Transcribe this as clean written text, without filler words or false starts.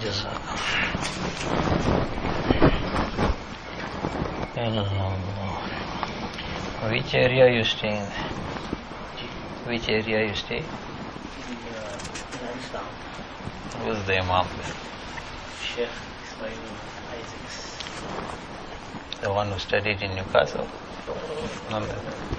Which area you stay in? Which area you stay? Who's the Imam? Sheikh Ismail Isaacs. The one who studied in Newcastle? No.